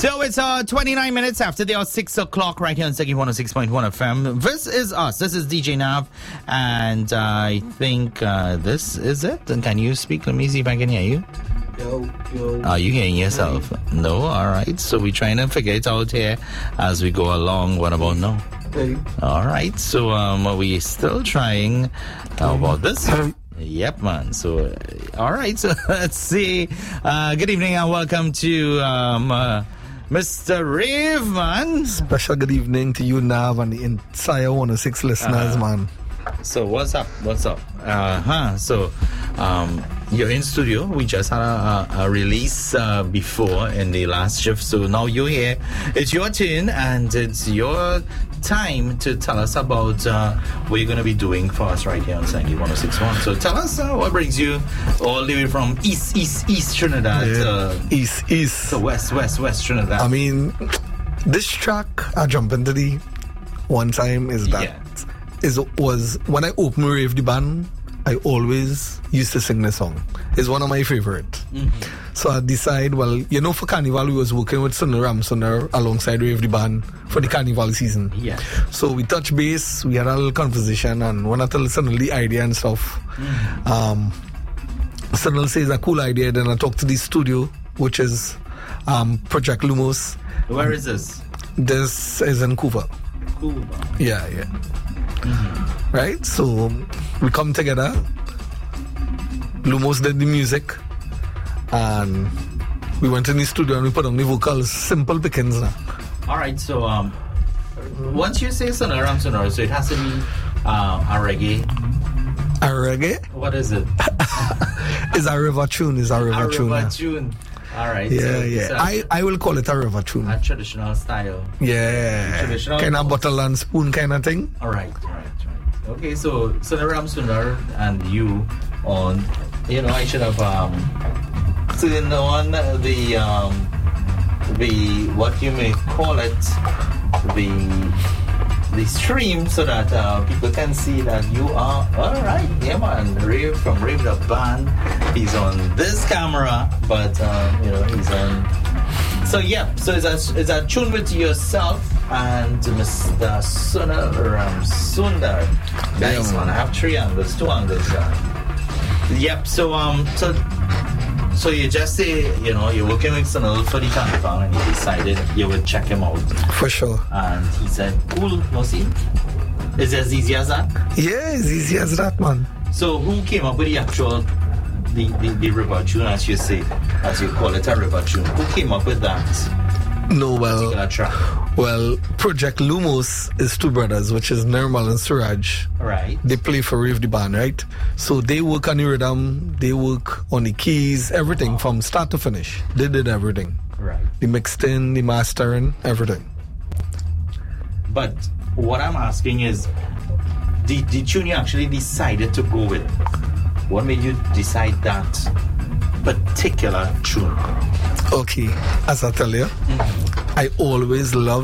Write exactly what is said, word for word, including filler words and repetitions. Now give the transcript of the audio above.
So it's uh, twenty-nine minutes after the hour six o'clock right here on Ziggy one oh six point one F M. This is us. This is D J Nav. And uh, I think uh, this is it. And can you speak? Let me see if I can hear you. Yo, yo. Are you hearing yourself? Hey. No? All right. So we're trying to figure it out here as we go along. What about now? Hey. All right. So um, are we still trying? How about this? Hey. Yep, man. So, uh, all right. So let's see. Uh, good evening and welcome to um, uh, Mister Rave, man. Special good evening to you, Nav, and the entire one oh six listeners, Uh, man. So what's up? What's up? Uh huh. So, um, you're in studio. We just had a, a, a release uh, before in the last shift. So now you're here. It's your turn, and it's your time to tell us about uh, what you're going to be doing for us right here on Sangy one oh six point one. So tell us uh, what brings you all the way from East, East, East Trinidad Yeah. to, East, East. to West, West, West Trinidad. I mean, this track I jump into the one time is that Yeah. is was when I open Rave the Band, I always used to sing this song. It's one of my favorite. Mm-hmm. So I decide, well, you know, for Carnival we was working with Sunil Ramsunder alongside Rave the Band for the Carnival season. Yeah. So we touch base, we had a little conversation, and when I tell Sunil the idea and stuff, mm-hmm. um, Sunil says a cool idea. Then I talk to the studio, which is um, Project Lumos. Where is this? This is in Cuba. Cuba. Yeah, yeah. Mm-hmm. Right? So we come together. Lumos did the music. And we went in the studio and we put on the vocals. Simple pickings now. All right, so um, once you say Sunil Ramsunder, so it has to be uh, a reggae. A reggae? What is it? It's a river tune. It's a river a tune. river now. tune. All right. Yeah, so yeah. it's a, I, I will call it a river tune. a traditional style. Yeah. Traditional Kind of notes. bottle and spoon kind of thing. All right, all right, all right. Okay, so Sunil Ramsunder and you on, you know, I should have um, turned on the um, the what you may call it, the the stream, so that uh, people can see that you are all right. Yeah, man. Rave from Rave the Band. He's on this camera, but uh, you know he's on. So yeah, so it's a it's a tune with yourself and Mister Sunil Ramsunder. Nice, Yeah, man. I have three angles, two angles. Uh, yep. So um, so so you just say, you know, you're working with Sunil for the carnival, and you decided you would check him out, For sure. and he said, "Cool, no see." Is it as easy as that? Yeah, it's easy as that, man. So who came up with the actual the the, the river tune, as you say, as you call it, a river tune? Who came up with that No, well, particular track? well, Project Lumos is two brothers, which is Nirmal and Suraj. Right. They play for Rave the Band, right? So they work on the rhythm, they work on the keys, everything from start to finish. They did everything. Right. The mixing, the mastering, everything. But what I'm asking is, the, the tune you actually decided to go with, what made you decide that particular tune? Okay, as I tell you, Mm-hmm. I always love